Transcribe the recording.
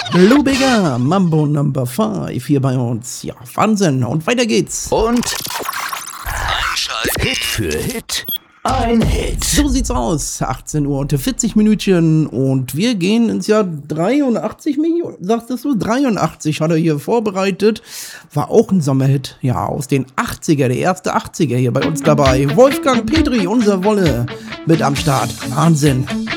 Lubiger Mambo Number 5 hier bei uns. Ja, Wahnsinn. Und weiter geht's. Und einschalten. Hit für Hit. Ein Hit. So sieht's aus. 18 Uhr und 40 Minütchen und wir gehen ins Jahr 83 Millionen. Sagst du? 83 hat er hier vorbereitet. War auch ein Sommerhit. Ja, aus den 80er, der erste 80er hier bei uns dabei. Wolfgang Petri, unser Wolle, mit am Start. Wahnsinn.